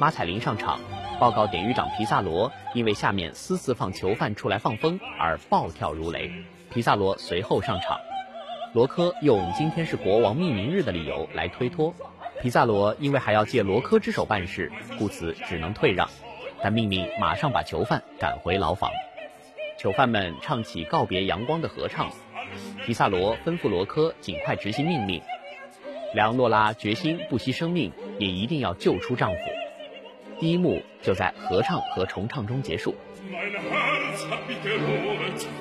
马彩琳上场，报告典狱长皮萨罗因为下面私自放囚犯出来放风而暴跳如雷，皮萨罗随后上场。罗科用今天是国王命名日的理由来推脱，皮萨罗因为还要借罗科之手办事，故此只能退让，但命令马上把囚犯赶回牢房。囚犯们唱起告别阳光的合唱，皮萨罗吩咐罗科尽快执行命令。莱昂诺拉决心不惜生命也一定要救出丈夫。第一幕就在合唱和重唱中结束。